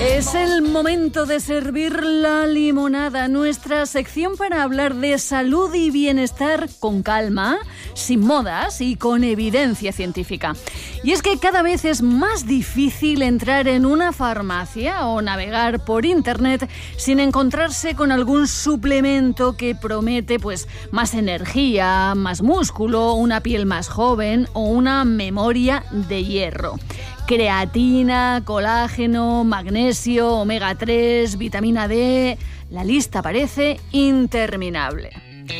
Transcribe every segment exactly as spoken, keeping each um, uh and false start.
Es el momento de servir la limonada, nuestra sección para hablar de salud y bienestar con calma, sin modas y con evidencia científica. Y es que cada vez es más difícil entrar en una farmacia o navegar por internet sin encontrarse con algún suplemento que promete pues más energía, más músculo, una piel más joven o una memoria de hierro. Creatina, colágeno, magnesio, omega tres, vitamina D... La lista parece interminable.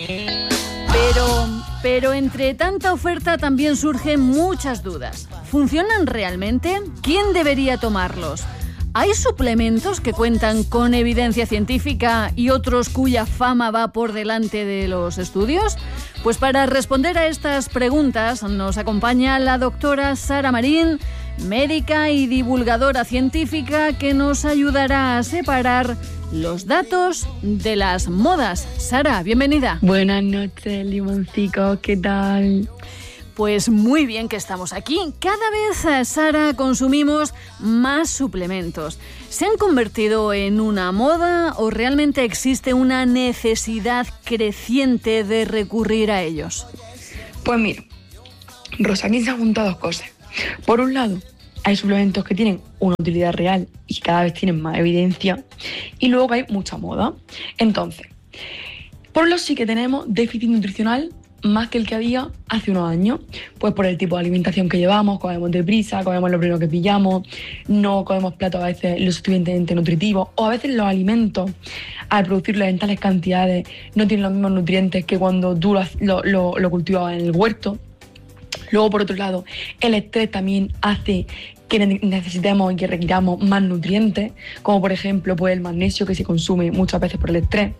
Pero, pero entre tanta oferta también surgen muchas dudas. ¿Funcionan realmente? ¿Quién debería tomarlos? ¿Hay suplementos que cuentan con evidencia científica y otros cuya fama va por delante de los estudios? Pues para responder a estas preguntas nos acompaña la doctora Sara Marín, médica y divulgadora científica, que nos ayudará a separar los datos de las modas. Sara, bienvenida. Buenas noches, limoncicos, ¿qué tal? Pues muy bien que estamos aquí. Cada vez, Sara, consumimos más suplementos. ¿Se han convertido en una moda o realmente existe una necesidad creciente de recurrir a ellos? Pues mira, Rosa, aquí se han juntado dos cosas. Por un lado, hay suplementos que tienen una utilidad real y cada vez tienen más evidencia, y luego hay mucha moda. Entonces, por un lado sí que tenemos déficit nutricional más que el que había hace unos años, pues por el tipo de alimentación que llevamos, comemos deprisa, comemos lo primero que pillamos, no comemos platos a veces lo suficientemente nutritivos, o a veces los alimentos, al producirlos en tales cantidades, no tienen los mismos nutrientes que cuando tú lo, lo, lo, lo cultivabas en el huerto. Luego, por otro lado, el estrés también hace que necesitemos y que requiramos más nutrientes, como por ejemplo pues el magnesio, que se consume muchas veces por el estrés.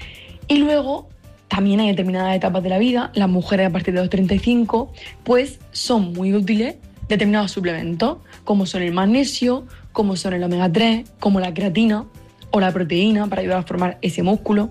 Y luego también hay determinadas etapas de la vida, las mujeres a partir de los treinta y cinco, pues son muy útiles determinados suplementos, como son el magnesio, como son el omega tres, como la creatina o la proteína para ayudar a formar ese músculo.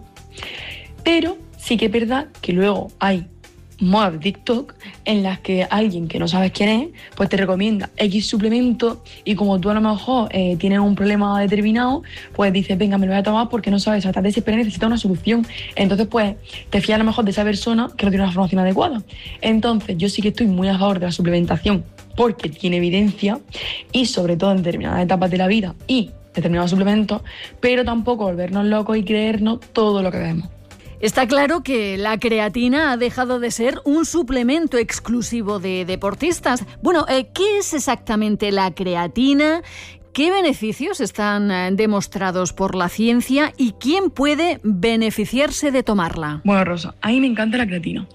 Pero sí que es verdad que luego hay modas de TikTok en las que alguien que no sabes quién es, pues te recomienda X suplemento, y como tú a lo mejor eh, tienes un problema determinado, pues dices, venga, me lo voy a tomar porque no sabes, estás desesperado y necesitas una solución. Entonces, pues, te fías a lo mejor de esa persona que no tiene una formación adecuada. Entonces, yo sí que estoy muy a favor de la suplementación porque tiene evidencia, y sobre todo en determinadas etapas de la vida y determinados suplementos, pero tampoco volvernos locos y creernos todo lo que vemos. Está claro que la creatina ha dejado de ser un suplemento exclusivo de deportistas. Bueno, eh, ¿qué es exactamente la creatina? ¿Qué beneficios están eh, demostrados por la ciencia y quién puede beneficiarse de tomarla? Bueno, Rosa, a mí me encanta la creatina.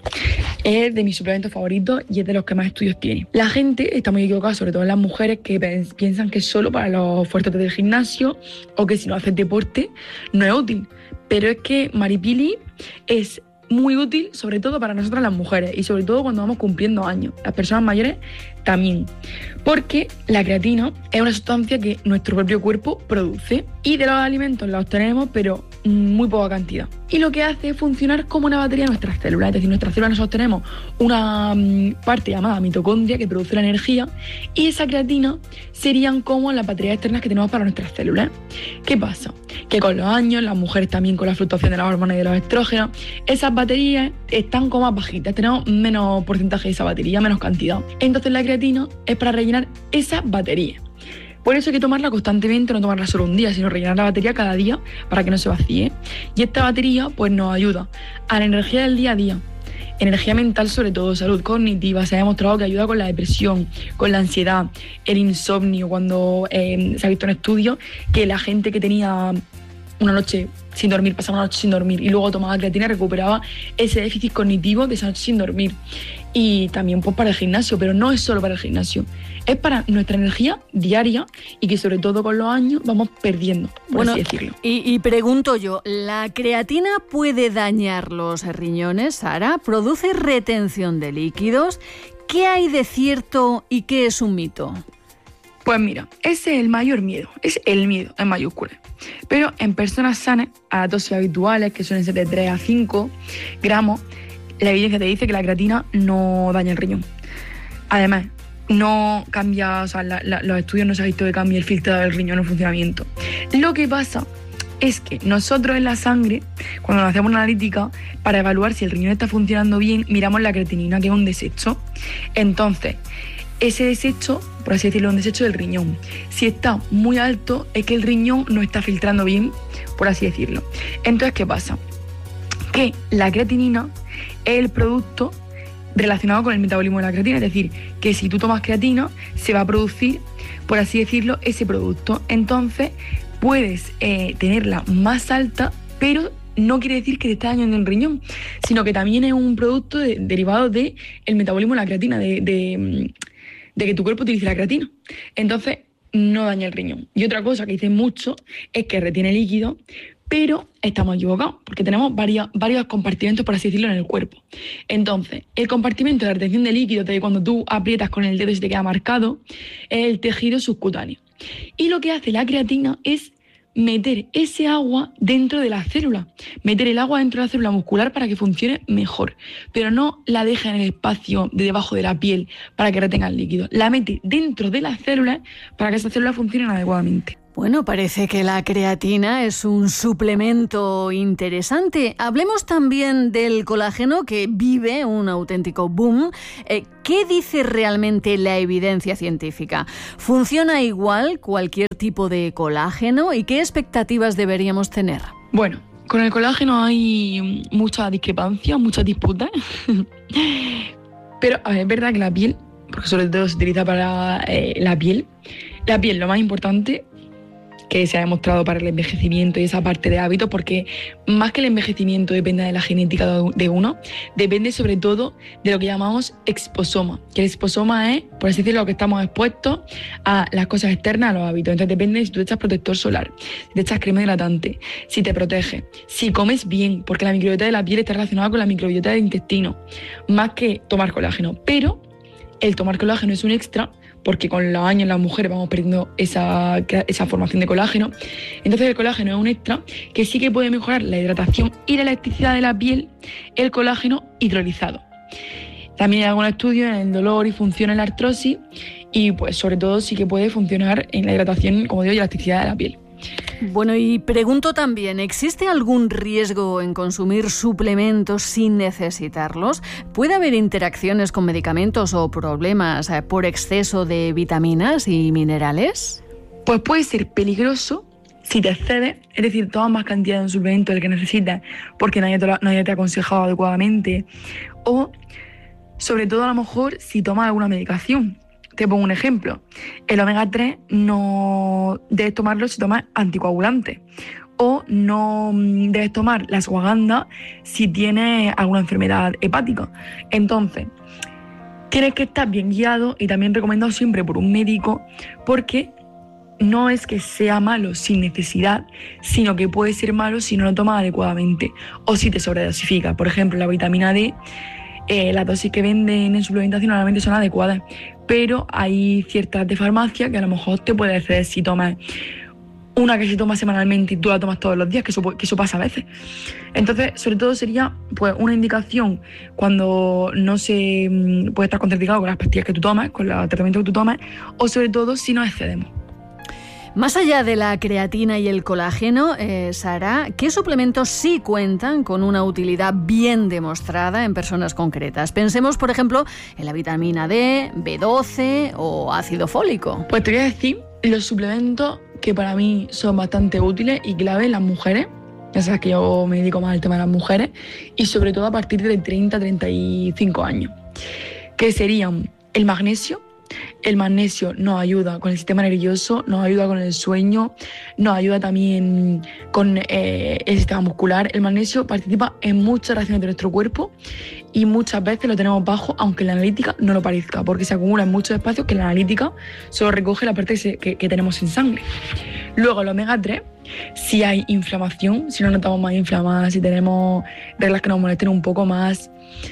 Es de mis suplementos favoritos y es de los que más estudios tiene. La gente está muy equivocada, sobre todo las mujeres, que piensan que es solo para los fuertes del gimnasio o que si no haces deporte no es útil. Pero es que Maripili es muy útil, sobre todo para nosotras las mujeres y sobre todo cuando vamos cumpliendo años. Las personas mayores también, porque la creatina es una sustancia que nuestro propio cuerpo produce y de los alimentos la obtenemos, pero muy poca cantidad. Y lo que hace es funcionar como una batería de nuestras células. Es decir, nuestras células nosotros tenemos una parte llamada mitocondria que produce la energía, y esa creatina serían como las baterías externas que tenemos para nuestras células. ¿Qué pasa? Que con los años, las mujeres también con la fluctuación de las hormonas y de los estrógenos, esas baterías están como más bajitas, tenemos menos porcentaje de esa batería, menos cantidad. Entonces la creatina es para rellenar esas baterías. Por eso hay que tomarla constantemente, no tomarla solo un día, sino rellenar la batería cada día para que no se vacíe. Y esta batería pues nos ayuda a la energía del día a día, energía mental, sobre todo salud cognitiva. Se ha demostrado que ayuda con la depresión, con la ansiedad, el insomnio. Cuando eh, se ha visto en estudios que la gente que tenía una noche sin dormir, pasaba una noche sin dormir y luego tomaba creatina, recuperaba ese déficit cognitivo de esa noche sin dormir. Y también pues para el gimnasio, pero no es solo para el gimnasio, es para nuestra energía diaria y que sobre todo con los años vamos perdiendo, por bueno, así decirlo. Y, y pregunto yo, ¿la creatina puede dañar los riñones, Sara? ¿Produce retención de líquidos? ¿Qué hay de cierto y qué es un mito? Pues mira, ese es el mayor miedo, es el miedo en mayúsculas. Pero en personas sanas, a las dosis habituales, que suelen ser de tres a cinco gramos, la evidencia te dice que la creatina no daña el riñón. Además, no cambia, o sea, la, la, los estudios no se ha visto que cambie el filtrado del riñón en funcionamiento. Lo que pasa es que nosotros en la sangre, cuando nos hacemos una analítica, para evaluar si el riñón está funcionando bien, miramos la creatinina, que es un desecho. Entonces, ese desecho, por así decirlo, es un desecho del riñón. Si está muy alto, es que el riñón no está filtrando bien, por así decirlo. Entonces, ¿qué pasa? Que la creatinina es el producto relacionado con el metabolismo de la creatina, es decir, que si tú tomas creatina, se va a producir, por así decirlo, ese producto. Entonces, puedes eh, tenerla más alta, pero no quiere decir que te esté dañando el riñón, sino que también es un producto de, derivado del metabolismo de la creatina, de, de, de que tu cuerpo utilice la creatina. Entonces, no daña el riñón. Y otra cosa que dicen mucho es que retiene líquido, pero estamos equivocados, porque tenemos varios, varios compartimentos, por así decirlo, en el cuerpo. Entonces, el compartimento de retención de líquido, de cuando tú aprietas con el dedo y se te queda marcado, es el tejido subcutáneo. Y lo que hace la creatina es meter ese agua dentro de la célula, meter el agua dentro de la célula muscular para que funcione mejor, pero no la deja en el espacio de debajo de la piel para que retenga el líquido, la mete dentro de las células para que esas células funcionen adecuadamente. Bueno, parece que la creatina es un suplemento interesante. Hablemos también del colágeno, que vive un auténtico boom. Eh, ¿Qué dice realmente la evidencia científica? ¿Funciona igual cualquier tipo de colágeno y qué expectativas deberíamos tener? Bueno, con el colágeno hay mucha discrepancia, muchas disputas. Pero a ver, es verdad que la piel, porque sobre todo se utiliza para eh, la piel, la piel, lo más importante que se ha demostrado para el envejecimiento y esa parte de hábitos, porque más que el envejecimiento depende de la genética de uno, depende sobre todo de lo que llamamos exposoma, que el exposoma es, por así decirlo, lo que estamos expuestos a las cosas externas, a los hábitos. Entonces depende de si tú te echas protector solar, si te echas crema hidratante, si te proteges, si comes bien, porque la microbiota de la piel está relacionada con la microbiota del intestino, más que tomar colágeno. Pero el tomar colágeno es un extra, porque con los años las mujeres vamos perdiendo esa, esa formación de colágeno. Entonces el colágeno es un extra que sí que puede mejorar la hidratación y la elasticidad de la piel, el colágeno hidrolizado. También hay algunos estudios en el dolor y función en la artrosis y pues sobre todo sí que puede funcionar en la hidratación, como digo, y elasticidad de la piel. Bueno, y pregunto también, ¿existe algún riesgo en consumir suplementos sin necesitarlos? ¿Puede haber interacciones con medicamentos o problemas por exceso de vitaminas y minerales? Pues puede ser peligroso si te excedes, es decir, tomas más cantidad de un suplemento del que necesitas porque nadie te, lo, nadie te ha aconsejado adecuadamente, o sobre todo a lo mejor si tomas alguna medicación. Te pongo un ejemplo. El omega tres no debes tomarlo si tomas anticoagulantes. O no debes tomar la ashwagandha si tienes alguna enfermedad hepática. Entonces, tienes que estar bien guiado y también recomendado siempre por un médico, porque no es que sea malo sin necesidad, sino que puede ser malo si no lo tomas adecuadamente o si te sobredosificas. Por ejemplo, la vitamina D, Eh, las dosis que venden en suplementación normalmente son adecuadas, pero hay ciertas de farmacia que a lo mejor te puede exceder si tomas una que se toma semanalmente y tú la tomas todos los días, que eso, que eso pasa a veces. Entonces, sobre todo sería pues una indicación cuando no se puede estar contraindicado con las pastillas que tú tomas, con los tratamientos que tú tomas, o sobre todo si nos excedemos. Más allá de la creatina y el colágeno, eh, Sara, ¿qué suplementos sí cuentan con una utilidad bien demostrada en personas concretas? Pensemos, por ejemplo, en la vitamina D, B doce o ácido fólico. Pues te voy a decir los suplementos que para mí son bastante útiles y clave en las mujeres. Ya sabes que yo me dedico más al tema de las mujeres y sobre todo a partir de treinta a treinta y cinco años, que serían el magnesio. El magnesio nos ayuda con el sistema nervioso, nos ayuda con el sueño, nos ayuda también con eh, el sistema muscular. El magnesio participa en muchas reacciones de nuestro cuerpo y muchas veces lo tenemos bajo, aunque en la analítica no lo parezca, porque se acumula en muchos espacios que en la analítica solo recoge la parte que, se, que, que tenemos en sangre. Luego el omega tres, si hay inflamación, si nos notamos más inflamadas, si tenemos reglas que nos molesten un poco más.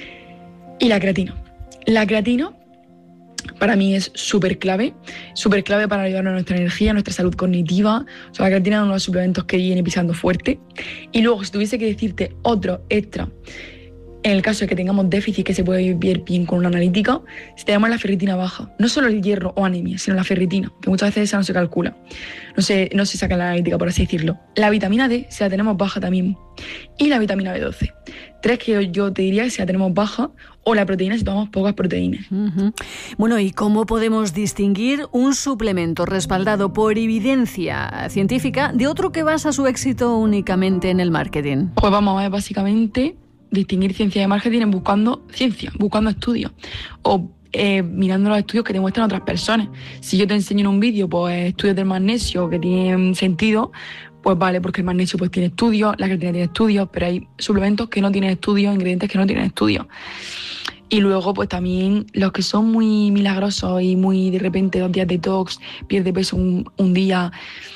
Y la creatina. La creatina para mí es súper clave, súper clave para ayudarnos a nuestra energía, a nuestra salud cognitiva. O sea, la creatina es uno de los suplementos que viene pisando fuerte. Y luego, si tuviese que decirte otro extra En el caso de que tengamos déficit que se puede ver bien con una analítica, si tenemos la ferritina baja, no solo el hierro o anemia, sino la ferritina, que muchas veces esa no se calcula, no se, no se saca en la analítica, por así decirlo. La vitamina D, si la tenemos baja también, y la vitamina B doce. Tres que yo te diría que si la tenemos baja, o la proteína si tomamos pocas proteínas. Uh-huh. Bueno, ¿y cómo podemos distinguir un suplemento respaldado por evidencia científica de otro que basa su éxito únicamente en el marketing? Pues vamos a ver, básicamente, distinguir ciencia de marketing en buscando ciencia, buscando estudios, o eh, mirando los estudios que te muestran otras personas. Si yo te enseño en un vídeo pues estudios del magnesio que tienen sentido, pues vale, porque el magnesio pues tiene estudios, la creatina tiene estudios, pero hay suplementos que no tienen estudios, ingredientes que no tienen estudios. Y luego pues también los que son muy milagrosos y muy de repente dos días detox, pierde peso un, un día,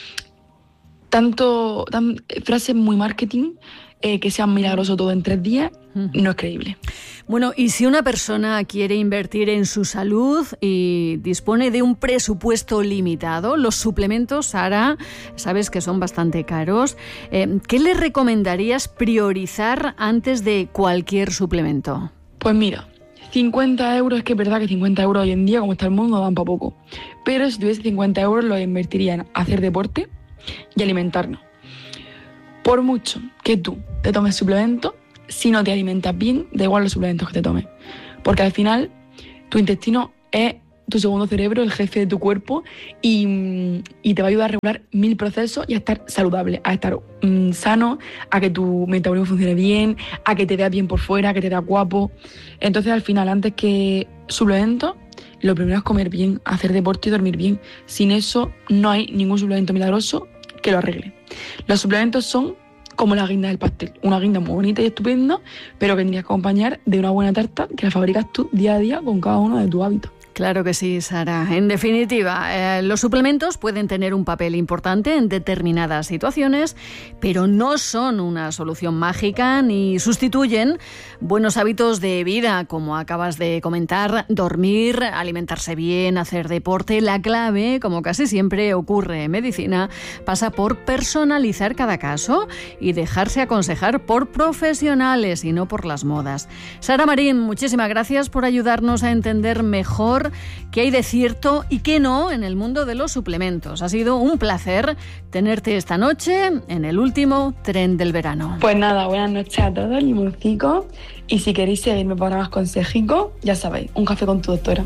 tanto tan, frases muy marketing, eh, que sean milagrosos todo en tres días, no es creíble. Bueno, y si una persona quiere invertir en su salud y dispone de un presupuesto limitado, los suplementos, Sara, sabes que son bastante caros, eh, ¿qué le recomendarías priorizar antes de cualquier suplemento? Pues mira, cincuenta euros, es que es verdad que cincuenta euros hoy en día, como está el mundo, dan para poco. Pero si tuviese cincuenta euros, lo invertiría en hacer deporte y alimentarnos. Por mucho que tú te tomes suplementos, si no te alimentas bien, da igual los suplementos que te tomes. Porque al final, tu intestino es tu segundo cerebro, el jefe de tu cuerpo, y, y te va a ayudar a regular mil procesos y a estar saludable, a estar um, sano, a que tu metabolismo funcione bien, a que te veas bien por fuera, a que te veas guapo. Entonces, al final, antes que suplementos, lo primero es comer bien, hacer deporte y dormir bien. Sin eso, no hay ningún suplemento milagroso que lo arregle. Los suplementos son como la guinda del pastel, una guinda muy bonita y estupenda, pero que tendrías que acompañar de una buena tarta que la fabricas tú día a día con cada uno de tus hábitos. Claro que sí, Sara. En definitiva, eh, los suplementos pueden tener un papel importante en determinadas situaciones, pero no son una solución mágica ni sustituyen buenos hábitos de vida, como acabas de comentar, dormir, alimentarse bien, hacer deporte. La clave, como casi siempre ocurre en medicina, pasa por personalizar cada caso y dejarse aconsejar por profesionales y no por las modas. Sara Marín, muchísimas gracias por ayudarnos a entender mejor qué hay de cierto y qué no en el mundo de los suplementos. Ha sido un placer tenerte esta noche en el último tren del verano. Pues nada, buenas noches a todos, limoncico. Y si queréis seguirme para más consejicos, ya sabéis, un café con tu doctora.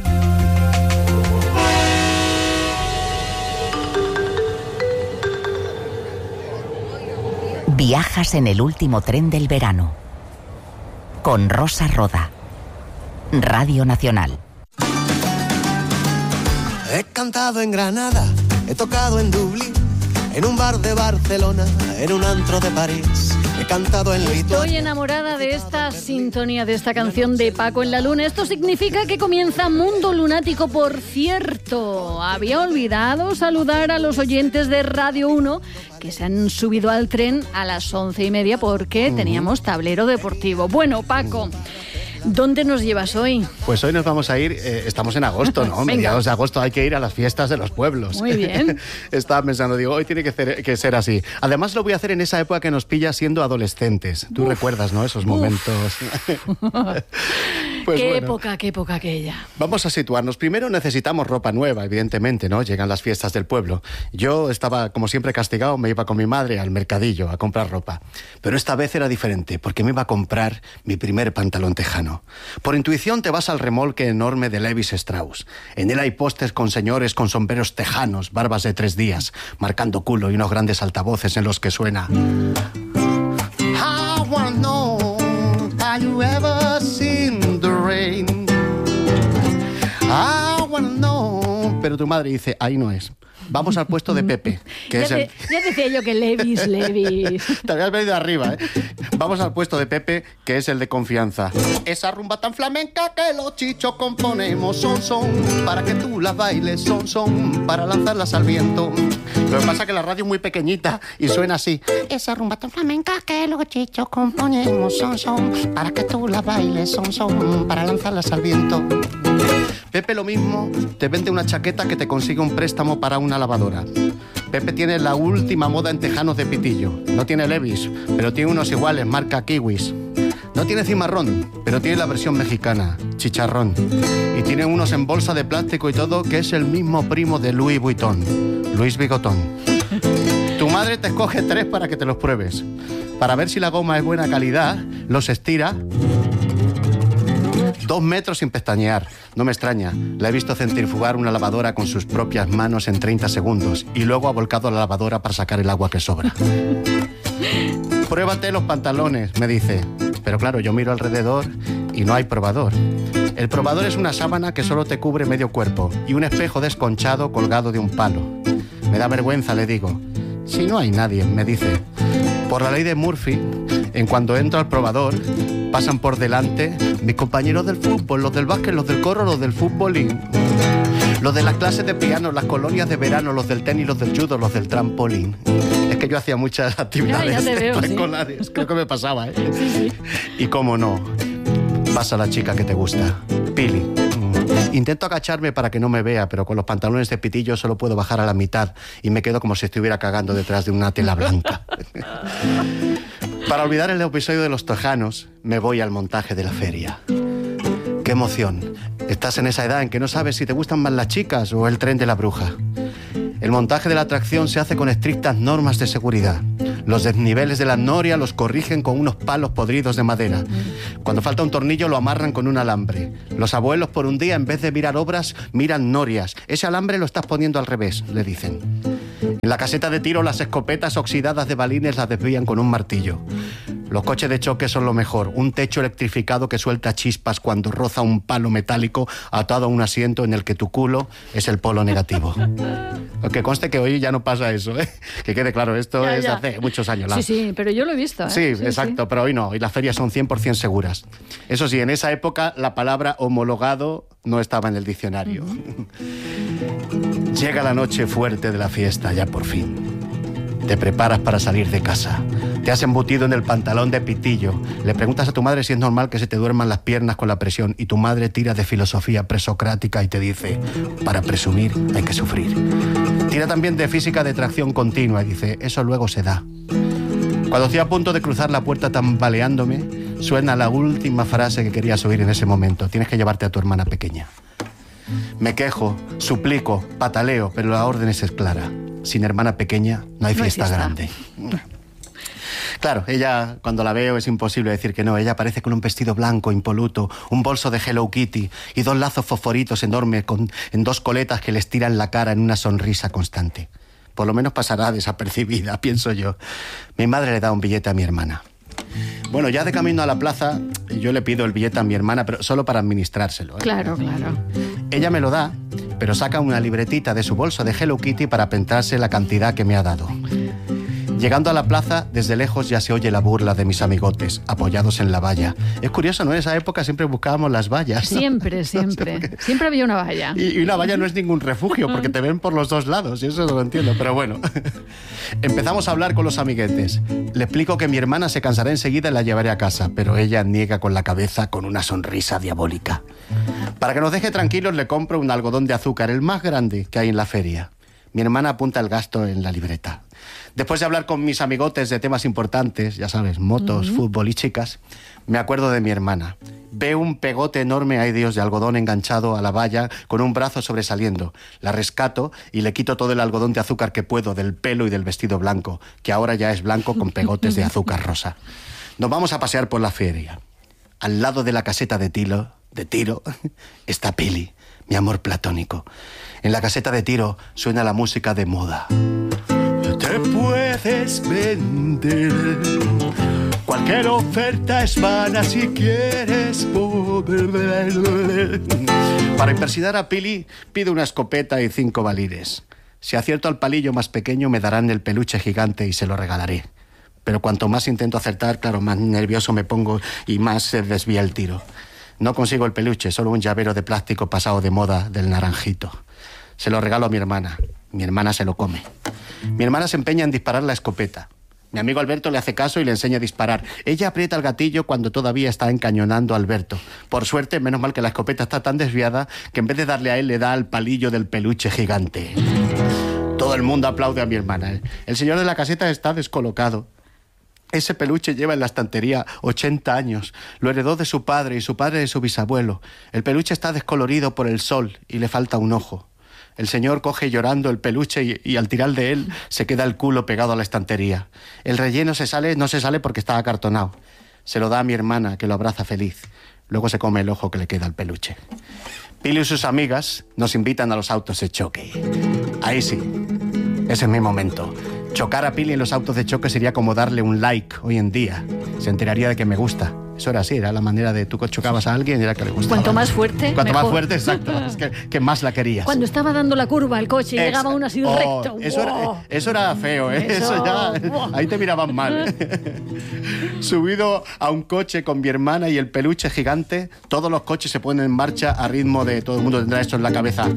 Viajas en el último tren del verano. Con Rosa Roda. Radio Nacional. He cantado en Granada, he tocado en Dublín, en un bar de Barcelona, en un antro de París. He cantado en Lituania. Estoy enamorada de esta sintonía, de esta canción de Paco en la Luna. Esto significa que comienza Mundo Lunático. Por cierto, había olvidado saludar a los oyentes de Radio uno que se han subido al tren a las once y media porque uh-huh. teníamos tablero deportivo. Bueno, Paco, ¿dónde nos llevas hoy? Pues hoy nos vamos a ir, eh, estamos en agosto, ¿no? Mediados de agosto hay que ir a las fiestas de los pueblos. Muy bien. Estaba pensando, digo, hoy tiene que ser, que ser así. Además lo voy a hacer en esa época que nos pilla siendo adolescentes. Tú uf, recuerdas, ¿no? Esos momentos. Pues qué bueno, época, qué época aquella. Vamos a situarnos. Primero necesitamos ropa nueva, evidentemente, ¿no? Llegan las fiestas del pueblo. Yo estaba, como siempre, castigado, me iba con mi madre al mercadillo a comprar ropa. Pero esta vez era diferente, porque me iba a comprar mi primer pantalón tejano. Por intuición te vas al remolque enorme de Levis Strauss. En él hay pósters con señores con sombreros tejanos, barbas de tres días, marcando culo y unos grandes altavoces en los que suena I wanna know, have you ever seen the rain? I wanna know. Pero tu madre dice, ahí no es. Vamos al puesto de Pepe, que ya es el... Te, ya decía yo que Levis, Levis. Te habías venido arriba, ¿eh? Vamos al puesto de Pepe, que es el de confianza. Esa rumba tan flamenca que los chichos componemos son, son, para que tú las bailes, son, son, para lanzarlas al viento. Lo que pasa es que la radio es muy pequeñita y suena así. Esa rumba tan flamenca que los chichos componemos son, son, para que tú las bailes, son, son, para lanzarlas al viento. Pepe lo mismo, te vende una chaqueta que te consigue un préstamo para una lavadora. Pepe tiene la última moda en tejanos de pitillo. No tiene Levis, pero tiene unos iguales, marca Kiwis. No tiene cimarrón, pero tiene la versión mexicana, chicharrón. Y tiene unos en bolsa de plástico y todo, que es el mismo primo de Louis Vuitton, Luis Bigotón. Tu madre te escoge tres para que te los pruebes. Para ver si la goma es buena calidad, los estira dos metros sin pestañear. No me extraña, la he visto centrifugar una lavadora con sus propias manos en treinta segundos y luego ha volcado la lavadora para sacar el agua que sobra. Pruébate los pantalones, me dice. Pero claro, yo miro alrededor y no hay probador. El probador es una sábana que solo te cubre medio cuerpo y un espejo desconchado colgado de un palo. Me da vergüenza, le digo. Si no hay nadie, me dice. Por la ley de Murphy, en cuanto entro al probador, pasan por delante mis compañeros del fútbol, los del básquet, los del corro, los del fútbol y los de las clases de piano, las colonias de verano, los del tenis, los del judo, los del trampolín. Es que yo hacía muchas actividades ya, ya te veo, escolares, sí. Creo que me pasaba, ¿eh? Sí, sí. Y cómo no, pasa la chica que te gusta, Pili. Intento agacharme para que no me vea, pero con los pantalones de pitillo solo puedo bajar a la mitad y me quedo como si estuviera cagando detrás de una tela blanca. Para olvidar el episodio de los tejanos, me voy al montaje de la feria. ¡Qué emoción! Estás en esa edad en que no sabes si te gustan más las chicas o el tren de la bruja. El montaje de la atracción se hace con estrictas normas de seguridad. Los desniveles de la noria los corrigen con unos palos podridos de madera. Cuando falta un tornillo lo amarran con un alambre. Los abuelos por un día, en vez de mirar obras, miran norias. Ese alambre lo estás poniendo al revés, le dicen. En la caseta de tiro las escopetas oxidadas de balines las desvían con un martillo. Los coches de choque son lo mejor. Un techo electrificado que suelta chispas cuando roza un palo metálico atado a un asiento en el que tu culo es el polo negativo. Que conste que hoy ya no pasa eso, ¿eh? Que quede claro, esto Ya, es ya. hace muchos años. La... Sí, sí, pero yo lo he visto, ¿eh? Sí, Sí, exacto, sí. pero hoy no. Y las ferias son cien por ciento seguras. Eso sí, en esa época la palabra homologado no estaba en el diccionario. Uh-huh. Llega la noche fuerte de la fiesta, ya por fin. Te preparas para salir de casa. Te has embutido en el pantalón de pitillo. Le preguntas a tu madre si es normal que se te duerman las piernas con la presión y tu madre tira de filosofía presocrática y te dice, para presumir hay que sufrir. Tira también de física de tracción continua y dice, eso luego se da. Cuando estoy a punto de cruzar la puerta tambaleándome, suena la última frase que querías oír en ese momento. Tienes que llevarte a tu hermana pequeña. Me quejo, suplico, pataleo, pero la orden es clara. Sin hermana pequeña no hay fiesta, no hay fiesta. grande. Claro, ella, cuando la veo, es imposible decir que no. Ella aparece con un vestido blanco, impoluto, un bolso de Hello Kitty y dos lazos fosforitos enormes con, en dos coletas que les tiran la cara en una sonrisa constante. Por lo menos pasará desapercibida, pienso yo. Mi madre le da un billete a mi hermana. Bueno, ya de camino a la plaza, yo le pido el billete a mi hermana, pero solo para administrárselo, ¿eh? Claro, claro. Ella me lo da, pero saca una libretita de su bolso de Hello Kitty para apuntarse la cantidad que me ha dado. Llegando a la plaza, desde lejos ya se oye la burla de mis amigotes, apoyados en la valla. Es curioso, ¿no? En esa época siempre buscábamos las vallas, ¿no? Siempre, siempre. No sé siempre había una valla. Y, y una valla no es ningún refugio, porque te ven por los dos lados, y eso lo entiendo, pero bueno. Empezamos a hablar con los amiguetes. Le explico que mi hermana se cansará enseguida y la llevaré a casa, pero ella niega con la cabeza con una sonrisa diabólica. Para que nos deje tranquilos, le compro un algodón de azúcar, el más grande que hay en la feria. Mi hermana apunta el gasto en la libreta. Después de hablar con mis amigotes de temas importantes, ya sabes, motos, uh-huh. fútbol y chicas, me acuerdo de mi hermana. Veo un pegote enorme, ay Dios, de algodón enganchado a la valla con un brazo sobresaliendo. La rescato y le quito todo el algodón de azúcar que puedo del pelo y del vestido blanco, que ahora ya es blanco con pegotes de azúcar rosa. Nos vamos a pasear por la feria. Al lado de la caseta de tiro, de tiro está Pili, mi amor platónico. En la caseta de tiro suena la música de moda. Te puedes vender, cualquier oferta es vana si quieres poder. Para impersionar a Pili, pido una escopeta y cinco balines. Si acierto al palillo más pequeño, me darán el peluche gigante y se lo regalaré. Pero cuanto más intento acertar, claro, más nervioso me pongo y más se desvía el tiro. No consigo el peluche, solo un llavero de plástico pasado de moda del naranjito. Se lo regalo a mi hermana. Mi hermana se lo come. Mi hermana se empeña en disparar la escopeta. Mi amigo Alberto le hace caso y le enseña a disparar. Ella aprieta el gatillo cuando todavía está encañonando a Alberto. Por suerte, menos mal que la escopeta está tan desviada que en vez de darle a él, le da al palillo del peluche gigante. Todo el mundo aplaude a mi hermana. El señor de la caseta está descolocado. Ese peluche lleva en la estantería ochenta años. Lo heredó de su padre y su padre de su bisabuelo. El peluche está descolorido por el sol y le falta un ojo. El señor coge llorando el peluche y, y al tirar de él se queda el culo pegado a la estantería. El relleno se sale, no se sale porque está acartonado. Se lo da a mi hermana, que lo abraza feliz. Luego se come el ojo que le queda al peluche. Pili y sus amigas nos invitan a los autos de choque. Ahí sí, ese es mi momento. Chocar a Pili en los autos de choque sería como darle un like hoy en día. Se enteraría de que me gusta. Eso era así, era la manera de tú chocabas a alguien y era que le gustaba. Cuanto más fuerte, Cuanto mejor. más fuerte, exacto. Es que, que más la querías. Cuando estaba dando la curva al coche y Ex- llegaba uno así oh, recto. Eso, ¡Wow! era, eso era feo, ¿eh? Eso, Eso ya, ¡buah! ahí te miraban mal. Subido a un coche con mi hermana y el peluche gigante, todos los coches se ponen en marcha a ritmo de... Todo el mundo tendrá esto en la cabeza.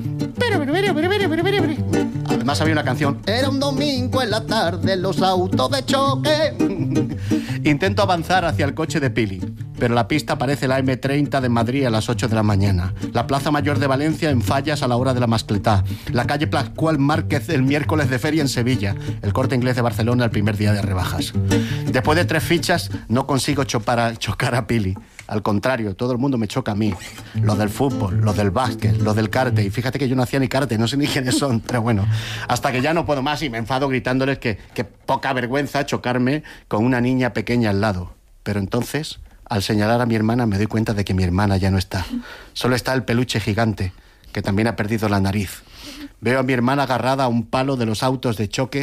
Además había una canción. Era un domingo en la tarde, los autos de choque. Intento avanzar hacia el coche de Pili, pero la pista parece la eme treinta de Madrid a las ocho de la mañana. La Plaza Mayor de Valencia en Fallas a la hora de la Mascletá. La calle Pascual Márquez el miércoles de feria en Sevilla. El Corte Inglés de Barcelona el primer día de rebajas. Después de tres fichas no consigo chocar a, chocar a Pili. Al contrario, todo el mundo me choca a mí. Los del fútbol, los del básquet, los del karate. Y fíjate que yo no hacía ni karate, no sé ni quiénes son, pero bueno. Hasta que ya no puedo más y me enfado gritándoles que, que poca vergüenza chocarme con una niña pequeña al lado. Pero entonces, al señalar a mi hermana, me doy cuenta de que mi hermana ya no está. Solo está el peluche gigante, que también ha perdido la nariz. Veo a mi hermana agarrada a un palo de los autos de choque